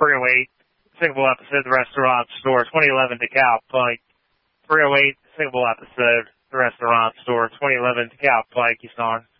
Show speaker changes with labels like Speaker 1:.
Speaker 1: 308, Singapore episode, the restaurant store, 2011 DeKalb Pike. 308, Singapore episode, the restaurant store, 2011 DeKalb Pike, East Orange.